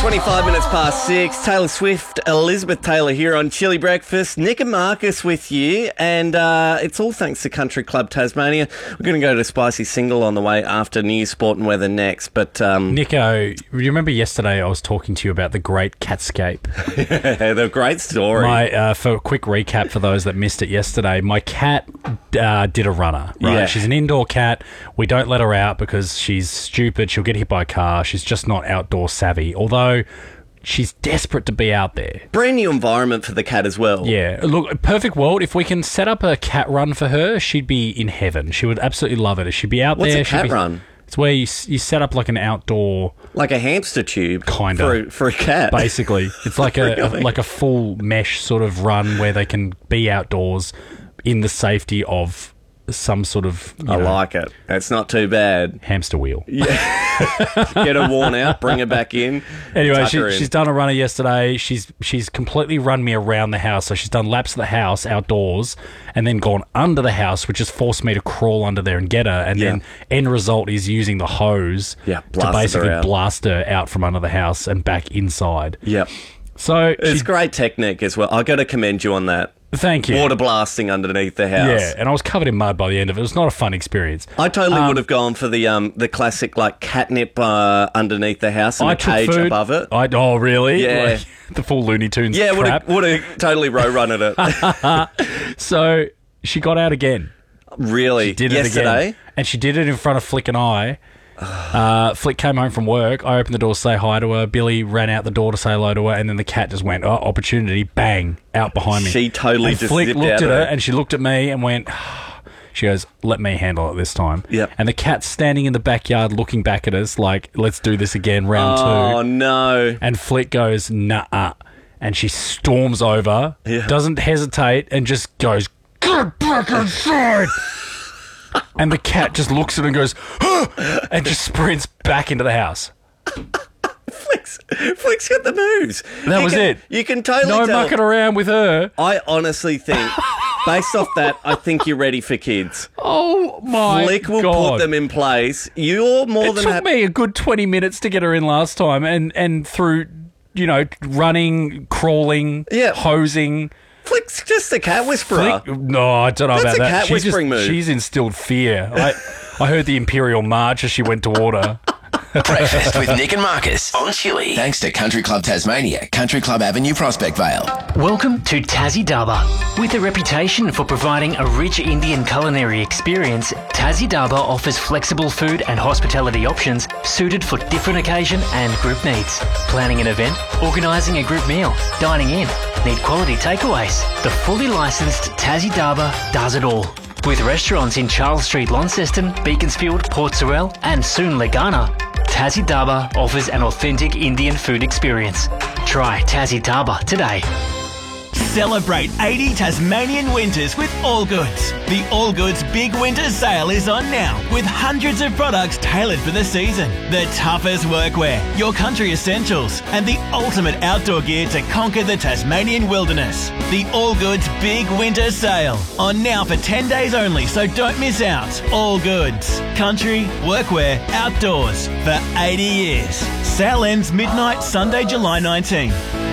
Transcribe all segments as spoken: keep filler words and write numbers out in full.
twenty-five minutes past six. Taylor Swift, Elizabeth Taylor here on Chili Breakfast. Nick and Marcus with you, and uh, it's all thanks to Country Club Tasmania. We're going to go to Spicy Single on the way after news, sport and weather next. But um, Nico, you remember yesterday I was talking to you about the Great Catscape? the great story. My, uh, for a quick recap for those that missed it yesterday, my cat uh, did a runner, right? Yeah. She's an indoor cat. We don't let her out because she's stupid. She'll get hit by a car. She's just not outdoor savvy, although she's desperate to be out there. Brand new environment for the cat as well. Yeah. Look, perfect world. If we can set up a cat run for her, she'd be in heaven. She would absolutely love it. She'd be out What's there. a cat She'd be, run? It's where you, you set up like an outdoor... Like a hamster tube. Kinda. For a, for a cat. Basically. It's like a, Really? a like a full mesh sort of run where they can be outdoors in the safety of some sort of... you I know, like it. It's not too bad. hamster wheel. Get her worn out, bring her back in. Anyway, tuck she, her in. she's done a runner yesterday. She's she's completely run me around the house. So she's done laps of the house outdoors and then gone under the house, which has forced me to crawl under there and get her. And Yeah. then end result is using the hose Yeah, to blasted her basically out. blast her out from under the house and back inside. Yep. So It's she, great technique as well. I got to commend you on that. thank you. Water blasting underneath the house. Yeah, and I was covered in mud by the end of it. It was not a fun experience. I totally Um, would have gone for the um the classic like catnip uh, underneath the house and I a took cage food. above it. I, oh, really? Yeah. Like, the full Looney Tunes Yeah, would crap. have would have totally row run at it. So she got out again. Really? Did it Yesterday? again. And she did it in front of Flick and I. Uh, Flick came home from work. I opened the door to say hi to her. Billy ran out the door to say hello to her. And then the cat just went, oh, opportunity, bang, out behind me. She totally and just Flick zipped looked out at of her it. and she looked at me and went, she goes, let me handle it this time. Yep. And the cat's standing in the backyard looking back at us like, let's do this again, round two. Oh no. And Flick goes, nah. And she storms over, Yeah. doesn't hesitate, and just goes, get back inside. And the cat just looks at her and goes, "Huh," and just sprints back into the house. Flick's, Flick's got the moves. That You was can- it. You can totally No tell. mucking around with her. I honestly think, based off that, I think you're ready for kids. Oh, my Flick will God. put them in place. You're more It than took happy. me a good twenty minutes to get her in last time, and, and through, you know, running, crawling, Yeah. hosing. Flick's just a cat whisperer. Flick, no, I don't know That's about a that. cat She's whispering move. She's instilled fear. I, I heard the Imperial March as she went toward her. Breakfast with Nick and Marcus on Chili. Thanks to Country Club Tasmania, Country Club Avenue, Prospect Vale. Welcome to Tassie Daba. With a reputation for providing a rich Indian culinary experience, Tassie Daba offers flexible food and hospitality options suited for different occasion and group needs. Planning an event, organising a group meal, dining in, need quality takeaways. The fully licensed Tassie Daba does it all. With restaurants in Charles Street, Launceston, Beaconsfield, Port Sorell and soon Legana, Tassie Daba offers an authentic Indian food experience. Try Tassie Daba today. Celebrate eighty Tasmanian winters with All Goods. The All Goods Big Winter Sale is on now with hundreds of products tailored for the season. The toughest workwear, your country essentials, and the ultimate outdoor gear to conquer the Tasmanian wilderness. The All Goods Big Winter Sale on now for ten days only, so don't miss out. All Goods, country, workwear, outdoors for eighty years. Sale ends midnight Sunday, July nineteenth.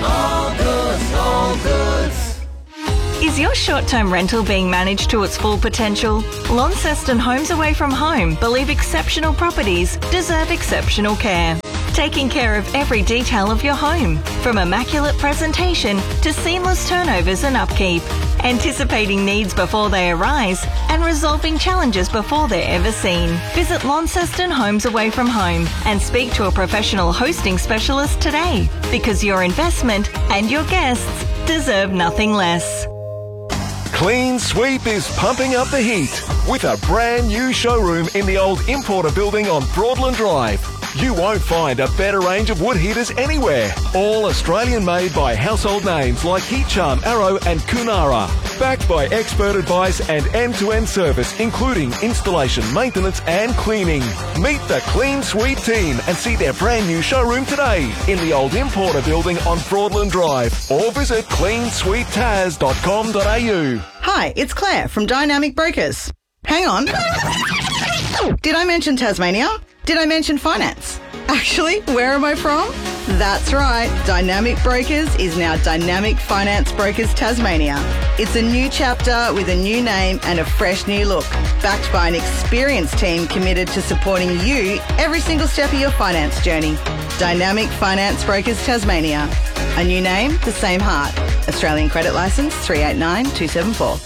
Is your short-term rental being managed to its full potential? Launceston Homes Away from Home believe exceptional properties deserve exceptional care. Taking care of every detail of your home, from immaculate presentation to seamless turnovers and upkeep. Anticipating needs before they arise and resolving challenges before they're ever seen. Visit Launceston Homes Away from Home and speak to a professional hosting specialist today, because your investment and your guests deserve nothing less. Clean Sweep is pumping up the heat with a brand new showroom in the old Importer building on Broadland Drive. You won't find a better range of wood heaters anywhere. All Australian made by household names like Heat Charm, Arrow and Kunara. Backed by expert advice and end-to-end service, including installation, maintenance and cleaning. Meet the Clean Sweep team and see their brand new showroom today in the old Importer building on Broadland Drive, or visit clean sweep taz dot com dot a u. Hi, it's Claire from Dynamic Brokers. Hang on. Did I mention Tasmania? Did I mention finance? Actually, where am I from? That's right. Dynamic Brokers is now Dynamic Finance Brokers Tasmania. It's a new chapter with a new name and a fresh new look, backed by an experienced team committed to supporting you every single step of your finance journey. Dynamic Finance Brokers Tasmania. A new name, the same heart. Australian credit licence three eight nine two seven four.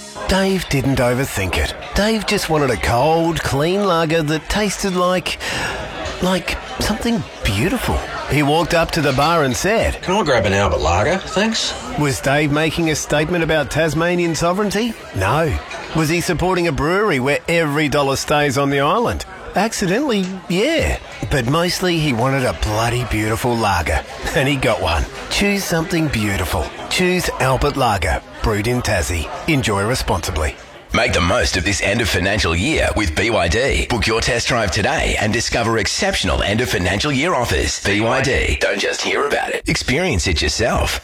Dave didn't overthink it. Dave just wanted a cold, clean lager that tasted like... like something beautiful. He walked up to the bar and said, "Can I grab an Albert Lager, thanks?" Was Dave making a statement about Tasmanian sovereignty? No. Was he supporting a brewery where every dollar stays on the island? Accidentally, yeah. But mostly he wanted a bloody beautiful lager. And he got one. Choose something beautiful. Choose Albert Lager. Brewed in Tassie. Enjoy responsibly. Make the most of this end of financial year with B Y D. Book your test drive today and discover exceptional end of financial year offers. B Y D. Don't just hear about it. Experience it yourself.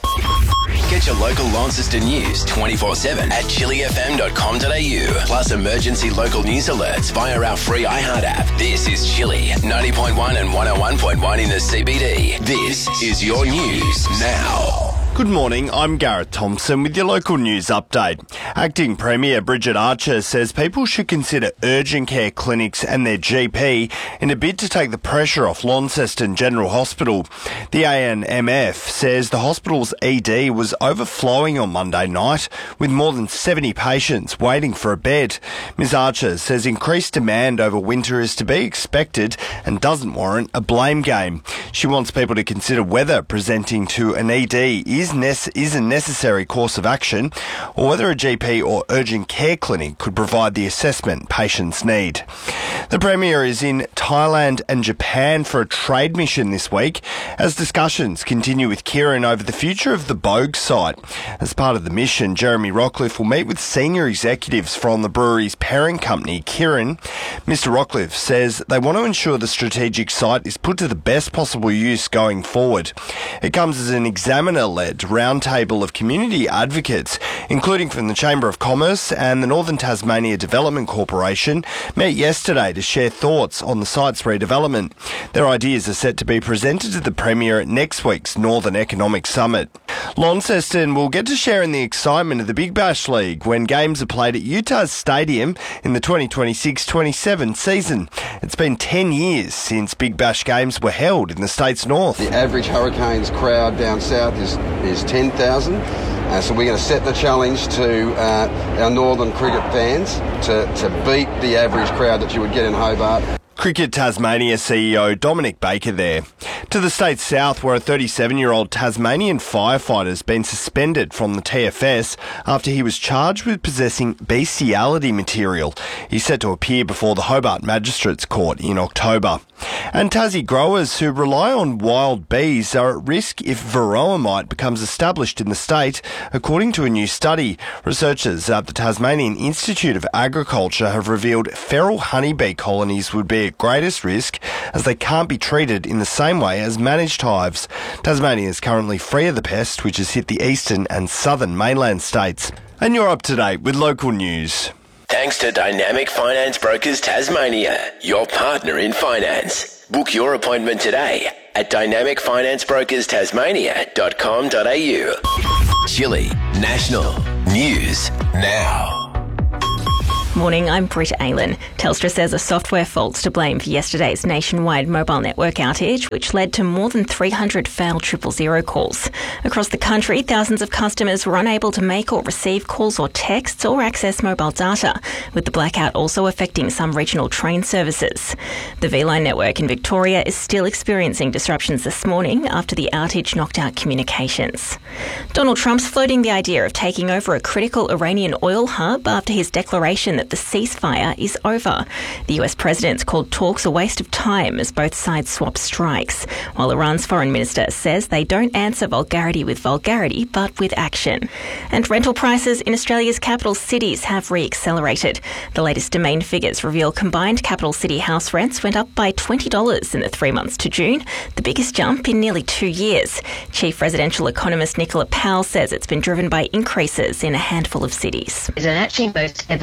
Get your local Launceston news twenty-four seven at chili f m dot com dot a u. Plus emergency local news alerts via our free iHeart app. This is Chili, ninety point one and one oh one point one in the C B D. This is your news now. Good morning, I'm Gareth Thompson with your local news update. Acting Premier Bridget Archer says people should consider urgent care clinics and their G P in a bid to take the pressure off Launceston General Hospital. The A N M F says the hospital's E D was overflowing on Monday night with more than seventy patients waiting for a bed. Miz Archer says increased demand over winter is to be expected and doesn't warrant a blame game. She wants people to consider whether presenting to an E D is Is, nece- is a necessary course of action, or whether a G P or urgent care clinic could provide the assessment patients need. The Premier is in Thailand and Japan for a trade mission this week as discussions continue with Kirin over the future of the Bogue site. As part of the mission, Jeremy Rockcliffe will meet with senior executives from the brewery's parent company, Kirin. Mister Rockcliffe says they want to ensure the strategic site is put to the best possible use going forward. It comes as an examiner-led roundtable of community advocates, including from the Chamber of Commerce and the Northern Tasmania Development Corporation, met yesterday to share thoughts on the site's redevelopment. Their ideas are set to be presented to the Premier at next week's Northern Economic Summit. Launceston will get to share in the excitement of the Big Bash League when games are played at Utah's Stadium in the twenty twenty-six twenty-seven season. It's been ten years since Big Bash games were held in the state's north. The average Hurricanes crowd down south is is ten thousand, uh, so we're going to set the challenge to uh, our northern cricket fans to, to beat the average crowd that you would get in Hobart. Cricket Tasmania C E O Dominic Baker there. To the state's south, where a thirty-seven-year-old Tasmanian firefighter has been suspended from the T F S after he was charged with possessing bestiality material. He's set to appear before the Hobart Magistrates Court in October. And Tassie growers who rely on wild bees are at risk if varroa mite becomes established in the state, according to a new study. Researchers at the Tasmanian Institute of Agriculture have revealed feral honeybee colonies would be at greatest risk as they can't be treated in the same way as managed hives. Tasmania is currently free of the pest, which has hit the eastern and southern mainland states. And you're up to date with local news. Thanks to Dynamic Finance Brokers Tasmania, your partner in finance. Book your appointment today at dynamic finance brokers tasmania dot com dot a u. Chili National News Now. Morning, I'm Britt Aylan. Telstra says a software fault's to blame for yesterday's nationwide mobile network outage, which led to more than three hundred failed triple zero calls. Across the country, thousands of customers were unable to make or receive calls or texts or access mobile data, with the blackout also affecting some regional train services. The V-Line network in Victoria is still experiencing disruptions this morning after the outage knocked out communications. Donald Trump's floating the idea of taking over a critical Iranian oil hub after his declaration that the ceasefire is over. The U S president's called talks a waste of time as both sides swap strikes, while Iran's foreign minister says they don't answer vulgarity with vulgarity, but with action. And rental prices in Australia's capital cities have re-accelerated. The latest Domain figures reveal combined capital city house rents went up by twenty dollars in the three months to June, the biggest jump in nearly two years. Chief residential economist Nicola Powell says it's been driven by increases in a handful of cities. And actually most evident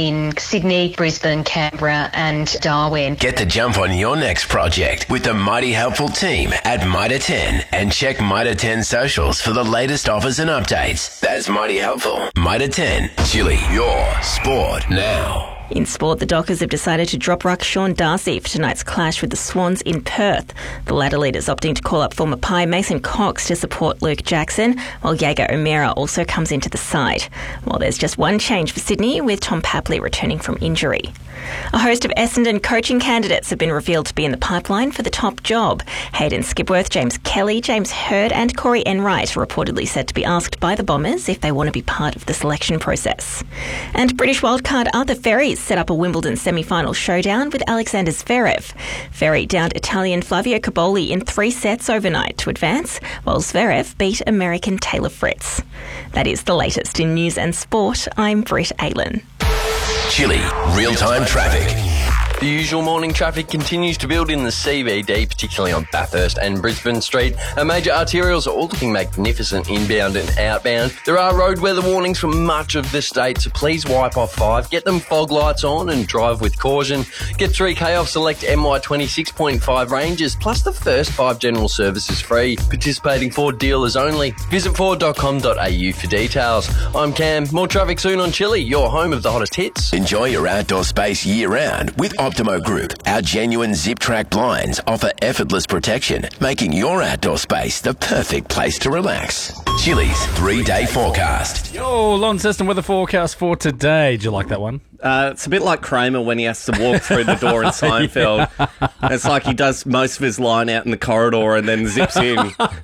in Sydney, Brisbane, Canberra and Darwin. Get the jump on your next project with the mighty helpful team at Mitre ten and check Mitre ten socials for the latest offers and updates. That's mighty helpful. Mitre ten, Chili, your sport now. In sport, the Dockers have decided to drop ruck Sean Darcy for tonight's clash with the Swans in Perth. The ladder leaders opting to call up former Pie Mason Cox to support Luke Jackson, while Jaeger O'Meara also comes into the side. While there's just one change for Sydney, with Tom Papley returning from injury. A host of Essendon coaching candidates have been revealed to be in the pipeline for the top job. Hayden Skipworth, James Kelly, James Hurd and Corey Enright are reportedly said to be asked by the Bombers if they want to be part of the selection process. And British wildcard Arthur Ferry set up a Wimbledon semi-final showdown with Alexander Zverev. Ferry downed Italian Flavio Caboli in three sets overnight to advance, while Zverev beat American Taylor Fritz. That is the latest in news and sport. I'm Britt Aylen. Chili, real-time traffic. The usual morning traffic continues to build in the C B D, particularly on Bathurst and Brisbane Street. Our major arterials are all looking magnificent inbound and outbound. There are road weather warnings for much of the state, so please wipe off five, get them fog lights on and drive with caution. Get three K off select M Y twenty-six point five ranges, plus the first five general services free. Participating Ford dealers only. Visit ford dot com dot a u for details. I'm Cam. More traffic soon on Chili, your home of the hottest hits. Enjoy your outdoor space year-round with Optimo Group. Our genuine zip track blinds offer effortless protection, making your outdoor space the perfect place to relax. Chili's three-day forecast. Yo, Launceston weather forecast for today. Do you like that one? Uh, it's a bit like Kramer when he has to walk through the door in Seinfeld. Yeah. It's like he does most of his line out in the corridor and then zips in.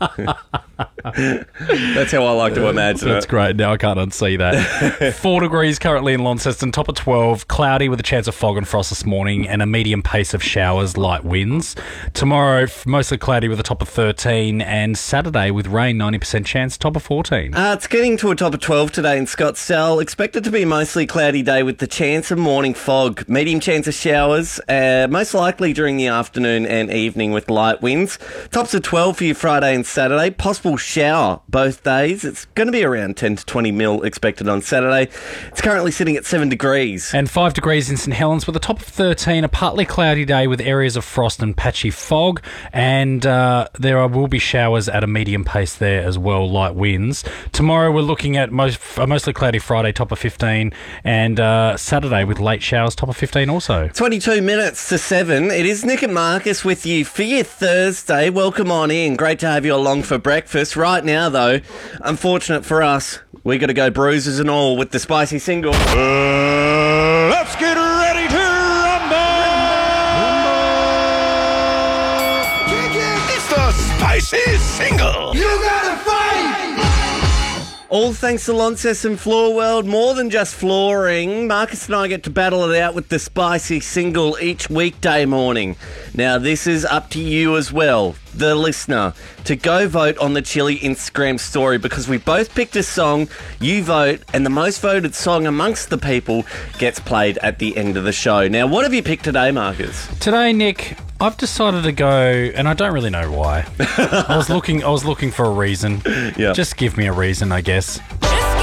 That's how I like to imagine That's it. That's great. Now I can't unsee that. Four degrees currently in Launceston, top of twelve. Cloudy with a chance of fog and frost this morning and a medium pace of showers, light winds. Tomorrow, mostly cloudy with a top of thirteen. And Saturday with rain, ninety percent chance, top of fourteen. Uh, it's getting to a top of twelve today in Scottsdale. Expected to be a mostly cloudy day with the chance of morning fog. Medium chance of showers, uh, most likely during the afternoon and evening with light winds. Tops of twelve for you Friday and Saturday. Possible shower both days. It's going to be around ten to twenty mil expected on Saturday. It's currently sitting at seven degrees. And five degrees in St Helens with a top of thirteen. A partly cloudy day with areas of frost and patchy fog. And uh, there will be showers at a medium pace there as well, light winds. Tomorrow we're looking at most, a mostly cloudy Friday, top of fifteen. And uh, Saturday with late showers, top of fifteen also. twenty-two minutes to seven. It is Nick and Marcus with you for your Thursday. Welcome on in. Great to have you along for breakfast. Right now, though, unfortunate for us, we got to go bruises and all with the spicy single. Uh, let's get ready to rumble! It's the spicy single. You gotta fight! All thanks to Launceston Floor World, more than just flooring. Marcus and I get to battle it out with the spicy single each weekday morning. Now, this is up to you as well, the listener, to go vote on the Chili Instagram story, because we both picked a song, you vote, and the most voted song amongst the people gets played at the end of the show. Now, what have you picked today, Marcus? Today, Nick, I've decided to go, and I don't really know why. I was looking I was looking for a reason. Yeah. Just give me a reason, I guess.